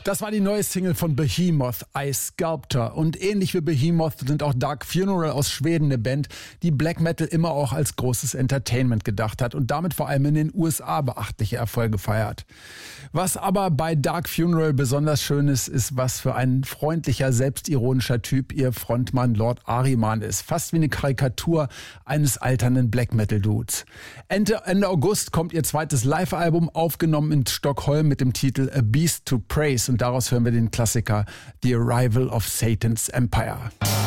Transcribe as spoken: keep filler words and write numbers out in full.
Das war die neue Single von Behemoth, I Sculptor. Und ähnlich wie Behemoth sind auch Dark Funeral aus Schweden eine Band, die Black Metal immer auch als großes Entertainment gedacht hat und damit vor allem in den U S A beachtliche Erfolge feiert. Was aber bei Dark Funeral besonders schön ist, ist, was für ein freundlicher, selbstironischer Typ ihr Frontmann Lord Ahriman ist. Fast wie eine Karikatur eines alternden Black Metal Dudes. Ende, Ende August kommt ihr zweites Live-Album, aufgenommen in Stockholm mit dem Titel A Beast to Praise. Und daraus hören wir den Klassiker The Arrival of Satan's Empire.